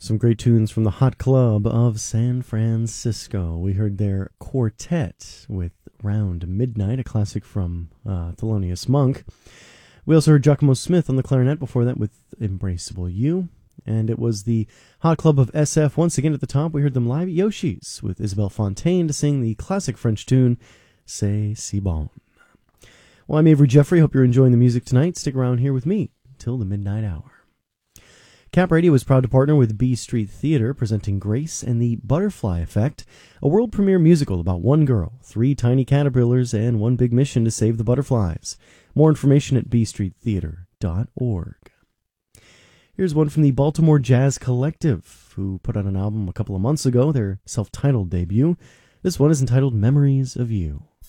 Some great tunes from the Hot Club of San Francisco. We heard their Quartet with Round Midnight, a classic from Thelonious Monk. We also heard Giacomo Smith on the clarinet before that with Embraceable You. And it was the Hot Club of SF once again at the top. We heard them live at Yoshi's with Isabelle Fontaine to sing the classic French tune, C'est si bon. Well, I'm Avery Jeffrey. Hope you're enjoying the music tonight. Stick around here with me till the midnight hour. Cap Radio is proud to partner with B Street Theater, presenting Grace and the Butterfly Effect, a world premiere musical about one girl, 3 tiny caterpillars, and one big mission to save the butterflies. More information at bstreettheater.org. Here's one from the Baltimore Jazz Collective, who put out an album a couple of months ago, their self-titled debut. This one is entitled Memories of You.